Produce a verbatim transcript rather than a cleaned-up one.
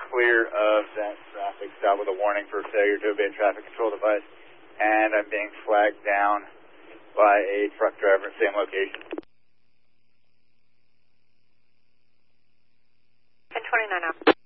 clear of that traffic stop with a warning for failure to obey a traffic control device, and I'm being flagged down by a truck driver, same location. ten twenty-nine out.